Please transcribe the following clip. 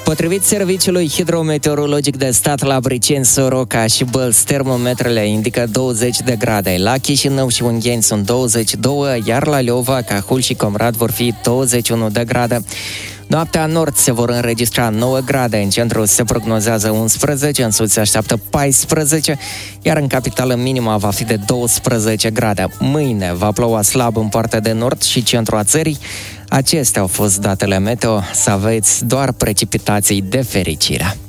Potrivit Serviciului Hidrometeorologic de Stat la Briceni, Soroca și Bălți, termometrele indică 20 de grade. La Chișinău și Ungheni sunt 22, iar la Leova, Cahul și Comrat vor fi 21 de grade. Noaptea în nord se vor înregistra 9 grade, în centru se prognozează 11, în sud se așteaptă 14, iar în capitală minima va fi de 12 grade. Mâine va ploua slab în partea de nord și centru a țării. Acestea au fost datele meteo, să aveți doar precipitații de fericire.